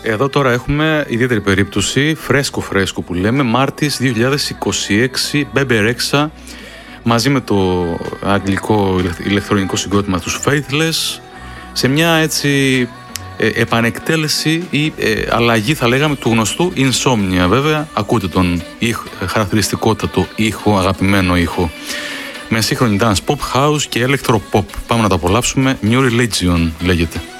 Εδώ τώρα έχουμε ιδιαίτερη περίπτωση, φρέσκο που λέμε, Μάρτης 2026, Bebe Rexha, μαζί με το αγγλικό ηλεκτρονικό συγκρότημα τους Faithless, σε μια έτσι επανεκτέλεση ή αλλαγή θα λέγαμε του γνωστού Insomnia. Βέβαια ακούτε τον χαρακτηριστικότατο ήχο, αγαπημένο ήχο, με σύγχρονη dance pop, house και electro pop. Πάμε να το απολαύσουμε. New Religion λέγεται.